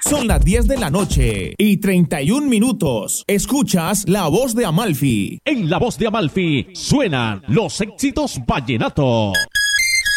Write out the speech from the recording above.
Son las 10 de la noche y 31 minutos. Escuchas La Voz de Amalfi. En La Voz de Amalfi suenan los éxitos vallenatos.